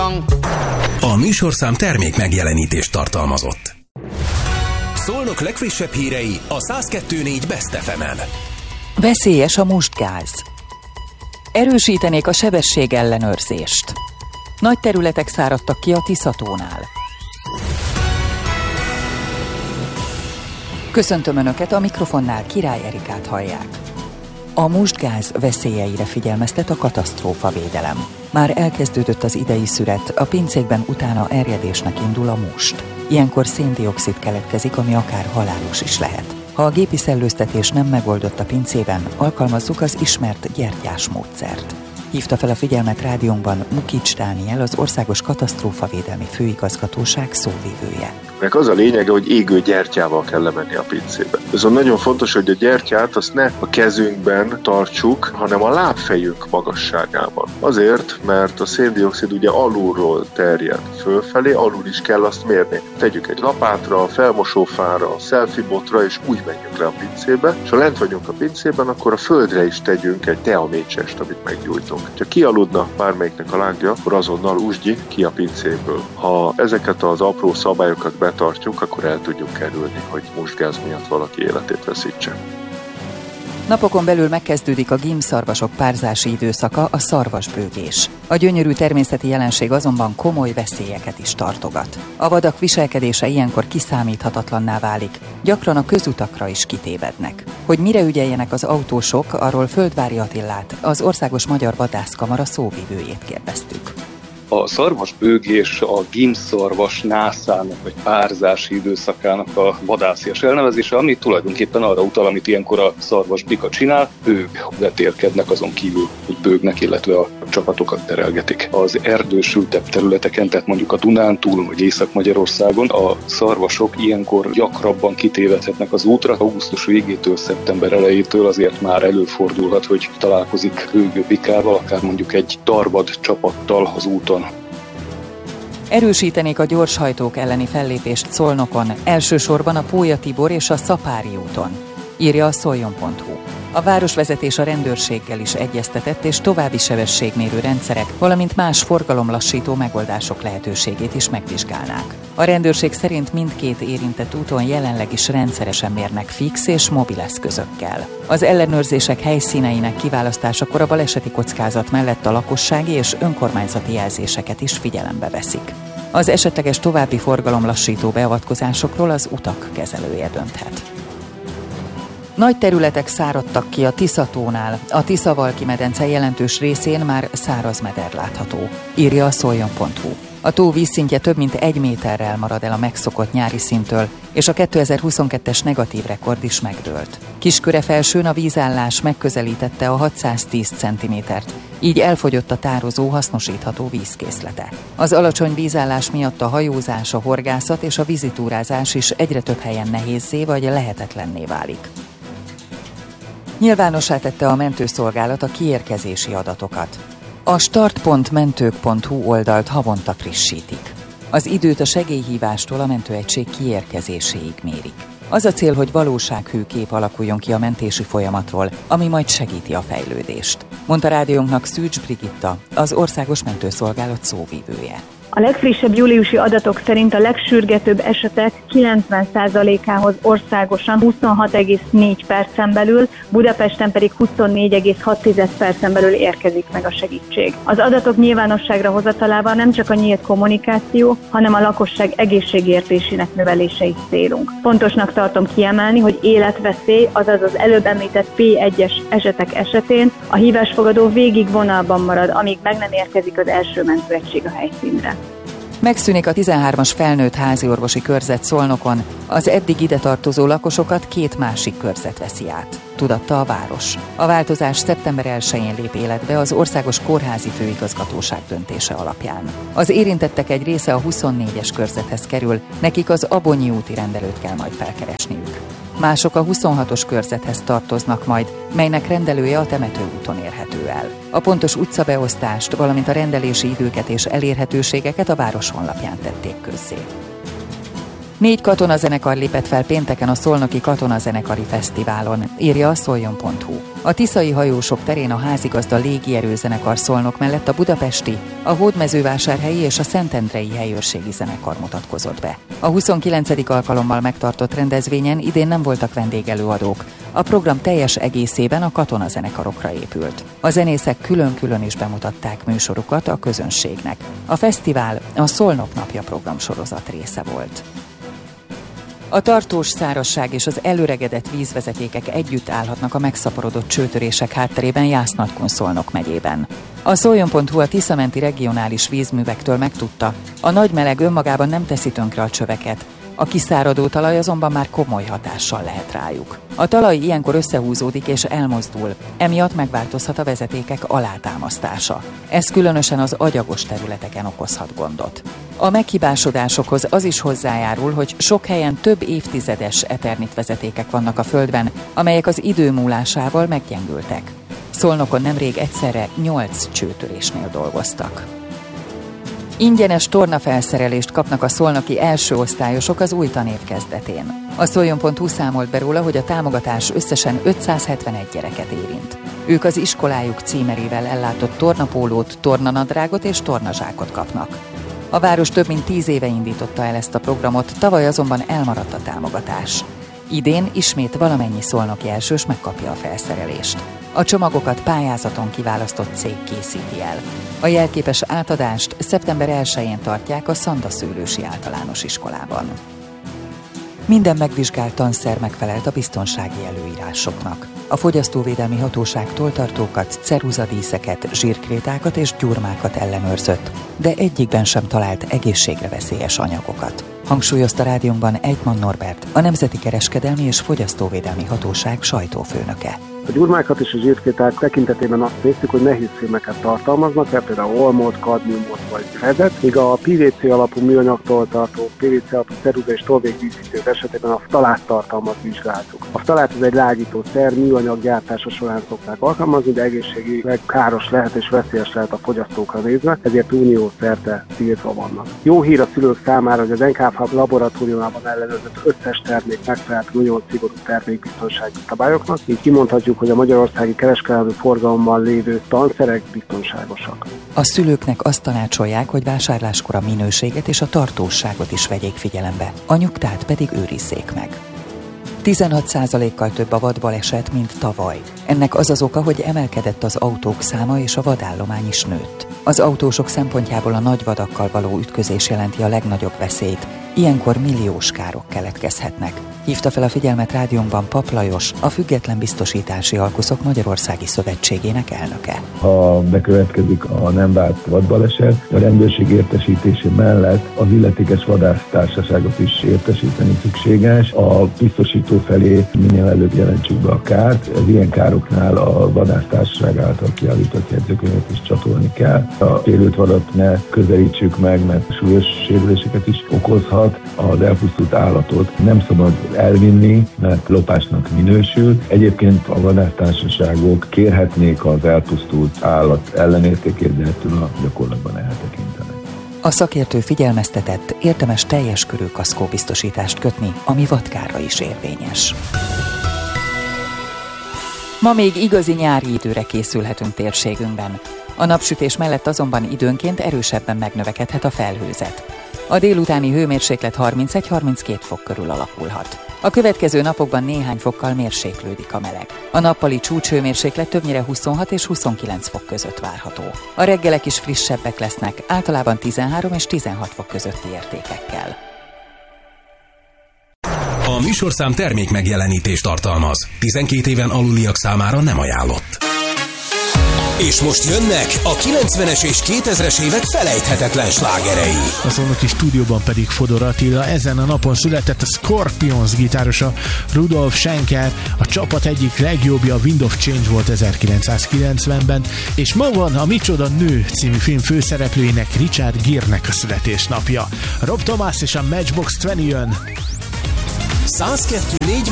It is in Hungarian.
ding-dong. A műsorszám termék megjelenítést tartalmazott. Szolnok legfrissebb hírei a 102.4 Best FM-en. Veszélyes a mustgáz. Erősítenék a sebességellenőrzést. Nagy területek száradtak ki a Tiszatónál. Köszöntöm Önöket, a mikrofonnál Király Erikát hallják. A mustgáz veszélyeire figyelmeztet a katasztrófavédelem. Már elkezdődött az idei szüret, a pincékben utána erjedésnek indul a must. Ilyenkor szén-dioxid keletkezik, ami akár halálos is lehet. Ha a gépi szellőztetés nem megoldott a pincében, alkalmazzuk az ismert gyertyás módszert. Hívta fel a figyelmet rádiónkban Mukics Dániel, az Országos Katasztrófavédelmi Főigazgatóság szóvivője. Az a lényege, hogy égő gyertyával kell lemenni a pincébe. Viszont nagyon fontos, hogy a gyertyát azt ne a kezünkben tartsuk, hanem a lábfejünk magasságában. Azért, mert a szén-dioxid ugye alulról terjed fölfelé, alul is kell azt mérni. Tegyük egy lapátra, felmosófára, selfie-botra, és úgy menjünk le a pincébe, és ha lent vagyunk a pincében, akkor a földre is tegyünk egy teamécsest, amit meggyújtunk. Ha kialudna bármelyiknek a lángja, akkor azonnal usgyi ki a pincéből. Ha ezeket az apró szabályokat betartjuk, akkor el tudjuk kerülni, hogy mustgáz miatt valaki életét veszítse. Napokon belül megkezdődik a gímszarvasok párzási időszaka, a szarvasbőgés. A gyönyörű természeti jelenség azonban komoly veszélyeket is tartogat. A vadak viselkedése ilyenkor kiszámíthatatlanná válik, gyakran a közutakra is kitévednek. Hogy mire ügyeljenek az autósok, arról Földvári Attilát, az Országos Magyar Vadászkamara szóvivőjét kérdeztük. A szarvasbőgés a gímszarvas nászának vagy párzási időszakának a vadászias elnevezése, ami tulajdonképpen arra utal, amit ilyenkor a szarvasbika csinál, ők vetélkednek, azon kívül, hogy bőgnek, illetve a csapatokat terelgetik. Az erdősültebb területeken, tehát mondjuk a Dunántúl vagy Észak-Magyarországon a szarvasok ilyenkor gyakrabban kitévedhetnek az útra. Augusztus végétől, szeptember elejétől azért már előfordulhat, hogy találkozik bőgő bikával, akár mondjuk egy darvad csapattal az úton. Erősítenék a gyorshajtók elleni fellépést Szolnokon, elsősorban a Pólya Tibor és a Szapári úton, írja a szoljon.hu. A városvezetés a rendőrséggel is egyeztetett, és további sebességmérő rendszerek, valamint más forgalomlassító megoldások lehetőségét is megvizsgálnák. A rendőrség szerint mindkét érintett úton jelenleg is rendszeresen mérnek fix és mobil eszközökkel. Az ellenőrzések helyszíneinek kiválasztásakor a baleseti kockázat mellett a lakossági és önkormányzati jelzéseket is figyelembe veszik. Az esetleges további forgalomlassító beavatkozásokról az utak kezelője dönthet. Nagy területek száradtak ki a Tiszatónál, a Tiszavalki-medence jelentős részén már száraz meder látható, írja a szoljon.hu. A tó vízszintje több mint 1 méterrel marad el a megszokott nyári szinttől, és a 2022-es negatív rekord is megdőlt. Kiskörefelsőn a vízállás megközelítette a 610 cm-t, így elfogyott a tározó hasznosítható vízkészlete. Az alacsony vízállás miatt a hajózás, a horgászat és a vízitúrázás is egyre több helyen nehézzé vagy lehetetlenné válik. Nyilvánossá tette a mentőszolgálat a kiérkezési adatokat. A start.mentők.hu oldalt havonta frissítik. Az időt a segélyhívástól a mentőegység kiérkezéséig mérik. Az a cél, hogy valósághű kép alakuljon ki a mentési folyamatról, ami majd segíti a fejlődést, mondta rádiónknak Szűcs Brigitta, az Országos Mentőszolgálat szóvivője. A legfrissebb júliusi adatok szerint a legsürgetőbb esetek 90%-ához országosan 26,4 percen belül, Budapesten pedig 24,6 percen belül érkezik meg a segítség. Az adatok nyilvánosságra hozatalával nem csak a nyílt kommunikáció, hanem a lakosság egészségértésének növelése is célunk. Fontosnak tartom kiemelni, hogy életveszély, azaz az előbb említett P1-es esetek esetén a hívásfogadó végig vonalban marad, amíg meg nem érkezik az első mentőegység a helyszínre. Megszűnik a 13-as felnőtt háziorvosi körzet Szolnokon, az eddig ide tartozó lakosokat 2 másik körzet veszi át, tudatta a város. A változás szeptember 1-én lép életbe az Országos Kórházi Főigazgatóság döntése alapján. Az érintettek egy része a 24-es körzethez kerül, nekik az Abonyi úti rendelőt kell majd felkeresniük. Mások a 26-os körzethez tartoznak majd, melynek rendelője a Temetőúton érhető el. A pontos utcabeosztást, valamint a rendelési időket és elérhetőségeket a város honlapján tették közzé. 4 katonazenekar lépett fel pénteken a Szolnoki Katonazenekari Fesztiválon, írja a Szoljon.hu. A tiszai hajósok terén a házigazda légierőzenekar Szolnok mellett a budapesti, a hódmezővásárhelyi és a szentendrei helyőrségi zenekar mutatkozott be. A 29. alkalommal megtartott rendezvényen idén nem voltak vendégelőadók. A program teljes egészében a katonazenekarokra épült. A zenészek külön-külön is bemutatták műsorukat a közönségnek. A fesztivál a Szolnok napja programsorozat része volt. A tartós szárazság és az előregedett vízvezetékek együtt állhatnak a megszaporodott csőtörések hátterében Jász-Nagykun Szolnok megyében. A Szoljon.hu a Tiszamenti regionális vízművektől megtudta, a nagy meleg önmagában nem teszi tönkre a csöveket, a kiszáradó talaj azonban már komoly hatással lehet rájuk. A talaj ilyenkor összehúzódik és elmozdul, emiatt megváltozhat a vezetékek alátámasztása. Ez különösen az agyagos területeken okozhat gondot. A meghibásodásokhoz az is hozzájárul, hogy sok helyen több évtizedes Eternit vezetékek vannak a földben, amelyek az idő múlásával meggyengültek. Szolnokon nemrég egyszerre 8 csőtörésnél dolgoztak. Ingyenes tornafelszerelést kapnak a szolnoki első osztályosok az új tanév kezdetén. A Szoljon.hu számolt be róla, hogy a támogatás összesen 571 gyereket érint. Ők az iskolájuk címerével ellátott tornapólót, tornanadrágot és tornazsákot kapnak. A város több mint 10 éve indította el ezt a programot, tavaly azonban elmaradt a támogatás. Idén ismét valamennyi szolnoki elsős megkapja a felszerelést. A csomagokat pályázaton kiválasztott cég készíti el. A jelképes átadást szeptember 1-én tartják a Szandaszőlősi Általános Iskolában. Minden megvizsgált tanszer megfelelt a biztonsági előírásoknak. A Fogyasztóvédelmi Hatóság toltartókat, ceruzadíszeket, zsírkrétákat és gyurmákat ellenőrzött, de egyikben sem talált egészségre veszélyes anyagokat. Hangsúlyozta rádiónkban Egyman Norbert, a Nemzeti Kereskedelmi és Fogyasztóvédelmi Hatóság sajtófőnöke. A gyurmákat és a zsírkréták tekintetében azt néztük, hogy nehézfémeket tartalmaznak, például olmot, kadmiumot vagy rezet, míg a PVC alapú műanyagtól tartó, PVC alapú ceruza és tolvékdíszítők esetében a ftaláttartalmat vizsgáltuk. A ftalát ez egy lágyítószer, műanyag gyártása során szokták alkalmazni, de egészségileg káros lehet és veszélyes lehet a fogyasztókra nézve, ezért unió szerte tiltva vannak. Jó hír a szülők számára, hogy az NKF laboratóriumában ellenőrzött összes termék megfelelt nagyon szigorú termékbiztonsági szabályoknak, így kimondhatjuk, hogy a magyarországi kereskedelmi forgalomban lévő tanszerek biztonságosak. A szülőknek azt tanácsolják, hogy vásárláskor a minőséget és a tartóságot is vegyék figyelembe, a nyugtát pedig őrizzék meg. 16%-kal több a vadbaleset, mint tavaly. Ennek az az oka, hogy emelkedett az autók száma és a vadállomány is nőtt. Az autósok szempontjából a nagy vadakkal való ütközés jelenti a legnagyobb veszélyt. Ilyenkor milliós károk keletkezhetnek. Hívta fel a figyelmet rádiónkban Pap Lajos, a Független Biztosítási Alkuszok Magyarországi Szövetségének elnöke. Ha bekövetkezik a nem várt vadbaleset, a rendőrség értesítése mellett az illetékes vadásztársaságot is értesíteni szükséges. A biztosító felé minél előbb jelentsük be a kárt. Az ilyen károknál a vadásztársaság által kiállított jegyzőkönyvet is csatolni kell. A sérült vadat ne közelítsük meg, mert súlyos sérüléseket is okozhat. Az elpusztult állatot nem szabad elvinni, mert lopásnak minősül. Egyébként a vadásztársaságok kérhetnék az elpusztult állat ellenértékét, de ettől a gyakorlatban eltekintenek. A szakértő figyelmeztetett, érdemes teljes körű kaszkóbiztosítást kötni, ami vadkárra is érvényes. Ma még igazi nyári időre készülhetünk térségünkben. A napsütés mellett azonban időnként erősebben megnövekedhet a felhőzet. A délutáni hőmérséklet 31-32 fok körül alakulhat. A következő napokban néhány fokkal mérséklődik a meleg. A nappali csúcshőmérséklet többnyire 26 és 29 fok között várható. A reggelek is frissebbek lesznek, általában 13 és 16 fok közötti értékekkel. A műsorszám termék megjelenítést tartalmaz. 12 éven aluliak számára nem ajánlott. És most jönnek a 90-es és 2000-es évek felejthetetlen slágerei. A szolnoki stúdióban pedig Fodor Attila. Ezen a napon született a Scorpions gitárosa Rudolf Schenker. A csapat egyik legjobbja, a Wind of Change volt 1990-ben, és ma van a Micsoda Nő című film főszereplőjének, Richard Gere-nek a születésnapja. Rob Thomas és a Matchbox 20 jön. 102.4